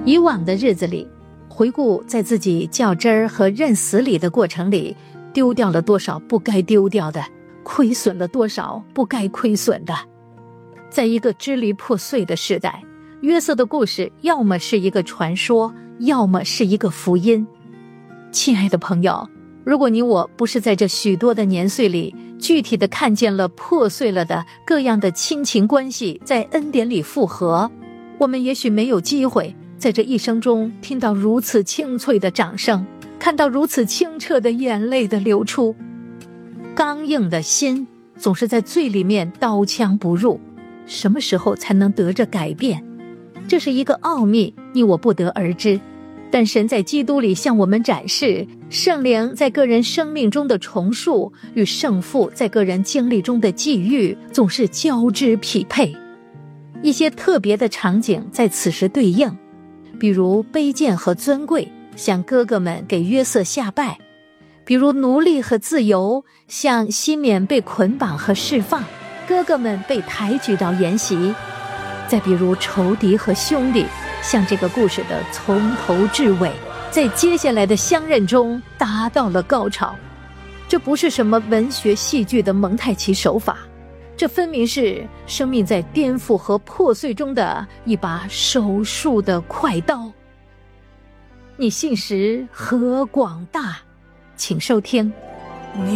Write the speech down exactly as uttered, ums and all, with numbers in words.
以往的日子里，回顾在自己较真儿和认死理的过程里，丢掉了多少不该丢掉的，亏损了多少不该亏损的。在一个支离破碎的时代，约瑟的故事要么是一个传说，要么是一个福音。亲爱的朋友，如果你我不是在这许多的年岁里具体的看见了破碎了的各样的亲情关系在恩典里复合，我们也许没有机会在这一生中听到如此清脆的掌声，看到如此清澈的眼泪的流出。刚硬的心总是在最里面刀枪不入，什么时候才能得着改变？这是一个奥秘，你我不得而知。但神在基督里向我们展示，圣灵在个人生命中的重塑与圣父在个人经历中的际遇总是交织匹配。一些特别的场景在此时对应，比如卑贱和尊贵，向哥哥们给约瑟下拜；比如奴隶和自由，向西缅被捆绑和释放，哥哥们被抬举到筵席；再比如仇敌和兄弟，像这个故事的从头至尾，在接下来的相认中达到了高潮。这不是什么文学戏剧的蒙太奇手法，这分明是生命在颠覆和破碎中的一把手术的快刀。你信实何广大，请收听。